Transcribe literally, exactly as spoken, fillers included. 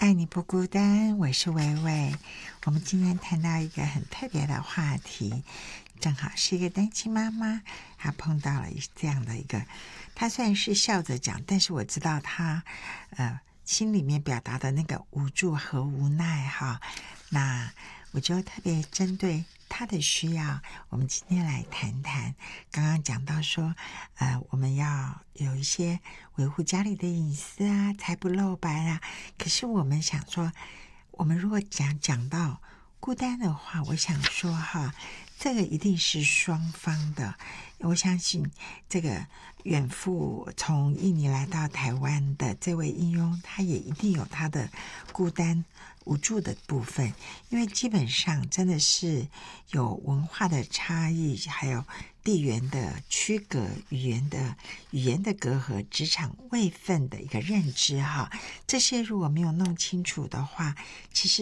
爱你不孤单，我是薇薇。我们今天谈到一个很特别的话题，正好是一个单亲妈妈，她碰到了这样的一个，她虽然是笑着讲，但是我知道她呃心里面表达的那个无助和无奈哈。那我就特别针对他的需要，我们今天来谈谈。刚刚讲到说，呃，我们要有一些维护家里的隐私啊，财不露白啊。可是我们想说，我们如果讲讲到孤单的话，我想说哈，这个一定是双方的。我相信这个远赴从印尼来到台湾的这位义佣，他也一定有他的孤单无助的部分，因为基本上真的是有文化的差异，还有地缘的区隔，语言的语言的隔阂，职场位分的一个认知哈，这些如果没有弄清楚的话，其实